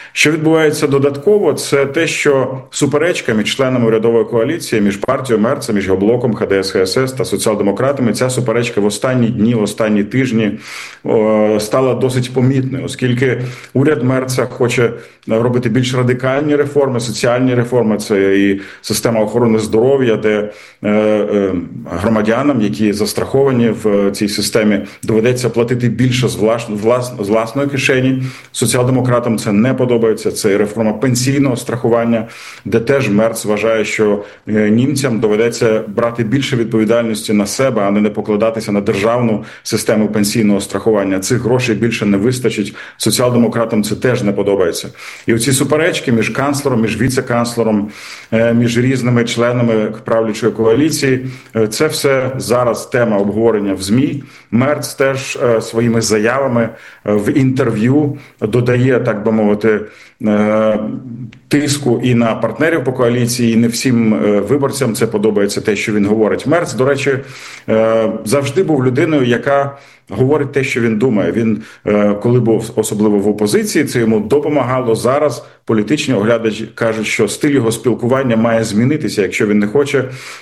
Що відбувається додатково, це те, що суперечка між членами урядової коаліції, між партією Мерца, між його блоком ХДС, ХСС та соціал-демократами, ця суперечка в останні дні, в останні тижні стала досить помітною, оскільки уряд Мерца хоче робити більш радикальні реформи, соціальні реформи, це і система охорони здоров'я, де громадянам, які застраховані в цій системі, доведеться платити більше з власної кишені. Соціал-демократам це не подобається. Це реформа пенсійного страхування, де теж Мерц вважає, що німцям доведеться брати більше відповідальності на себе, а не покладатися на державну систему пенсійного страхування. Цих грошей більше не вистачить. Соціал-демократам це теж не подобається. І оці суперечки між канцлером, між віце-канцлером, між різними членами правлячої коаліції, це все зараз тема обговорення в ЗМІ. Мерц теж своїми заявами в інтерв'ю додає, так би мовити, тиску і на партнерів по коаліції, і не всім виборцям це подобається те, що він говорить. Мерц, до речі, завжди був людиною, яка говорить те, що він думає. Він, коли був особливо в опозиції, це йому допомагало. Зараз політичні оглядачі кажуть, що стиль його спілкування має змінитися, якщо він не хоче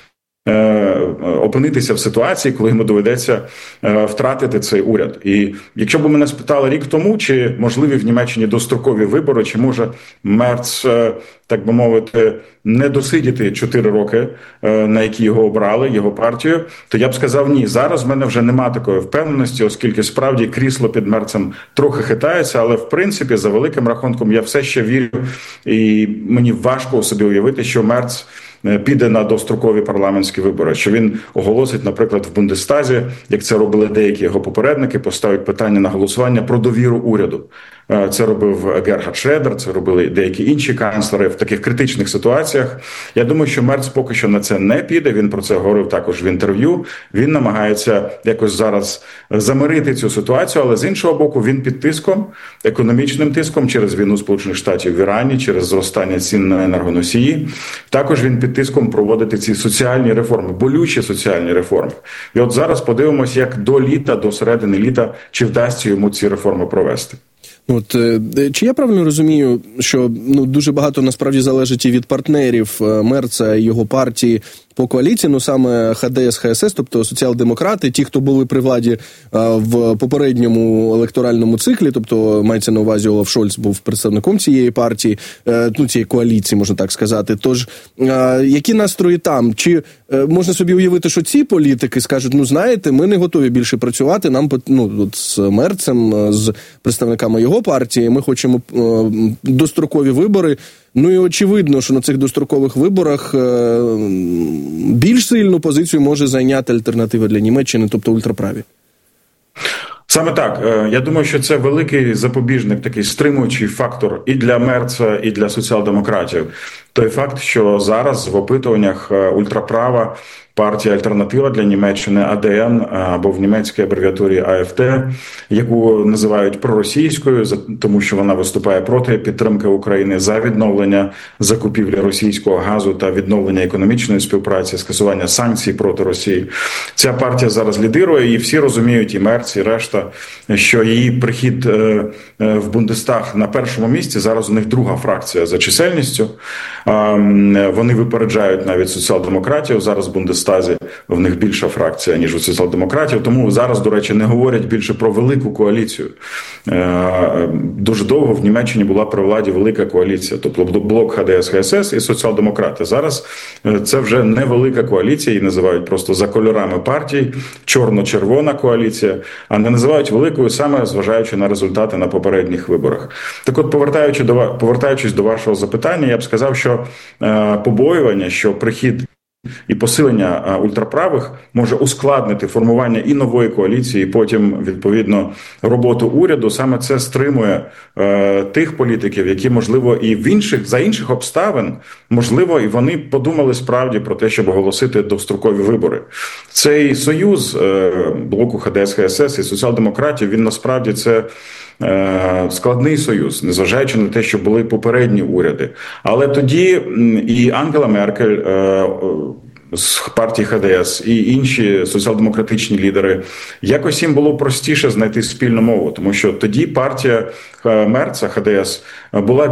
опинитися в ситуації, коли йому доведеться втратити цей уряд. І якщо б мене спитали рік тому, чи можливі в Німеччині дострокові вибори, чи може Мерц, так би мовити, не досидіти 4 роки, на які його обрали, його партію, то я б сказав ні. Зараз в мене вже нема такої впевненості, оскільки справді крісло під Мерцем трохи хитається, але в принципі, за великим рахунком, я все ще вірю, і мені важко собі уявити, що Мерц піде на дострокові парламентські вибори, що він оголосить, наприклад, в Бундестазі, як це робили деякі його попередники, поставить питання на голосування про довіру уряду. Це робив Герхард Шредер, це робили деякі інші канцлери в таких критичних ситуаціях. Я думаю, що Мерц поки що на це не піде, він про це говорив також в інтерв'ю. Він намагається якось зараз замирити цю ситуацію, але з іншого боку він під тиском, економічним тиском через війну Сполучених Штатів в Ірані, через зростання цін на енергоносії. Також він під тиском проводити ці соціальні реформи, болючі соціальні реформи. І от зараз подивимося, як до літа, до середини літа, чи вдасться йому ці реформи провести. От, чи я правильно розумію, що дуже багато насправді залежить і від партнерів Мерца і його партії по коаліції, саме ХДС, ХСС, тобто соціал-демократи, ті, хто були при владі в попередньому електоральному циклі, тобто мається на увазі Олаф Шольц був представником цієї партії, цієї коаліції, можна так сказати. Тож, які настрої там? Чи можна собі уявити, що ці політики скажуть, знаєте, ми не готові більше працювати, нам от з Мерцем, з представниками його партії, ми хочемо дострокові вибори. І очевидно, що на цих дострокових виборах більш сильну позицію може зайняти альтернатива для Німеччини, тобто ультраправі. Саме так. Я думаю, що це великий запобіжник, такий стримуючий фактор і для Мерца, і для соціал-демократів. Той факт, що зараз в опитуваннях ультраправа партія «Альтернатива для Німеччини» АДН, або в німецькій абревіатурі АФТ, яку називають проросійською, тому що вона виступає проти підтримки України, за відновлення закупівлі російського газу та відновлення економічної співпраці, скасування санкцій проти Росії. Ця партія зараз лідирує, і всі розуміють, і Мерц, і решта, що її прихід в Бундестаг на першому місці, зараз у них друга фракція за чисельністю. Вони випереджають навіть соціал-демократів зараз в Бундестазі, в них більша фракція, ніж у соціал-демократів, тому зараз, до речі, не говорять більше про велику коаліцію. Дуже довго в Німеччині була при владі велика коаліція, тобто блок ХДС, ХСС і соціал-демократи. Зараз це вже не велика коаліція, її називають просто за кольорами партій, чорно-червона коаліція, а не називають великою саме зважаючи на результати на попередніх виборах. Так от, повертаючись до вашого запитання, я б сказав, що побоювання, що прихід і посилення ультраправих може ускладнити формування і нової коаліції, і потім, відповідно, роботу уряду. Саме це стримує тих політиків, які, можливо, і за інших обставин, можливо, і вони подумали справді про те, щоб оголосити дострокові вибори. Цей союз блоку ХДС, ХСС і соціал-демократів, він насправді це складний союз, незважаючи на те, що були попередні уряди. Але тоді і Ангела Меркель з партії ХДС, і інші соціал-демократичні лідери, якось їм було простіше знайти спільну мову, тому що тоді партія Мерца, ХДС, була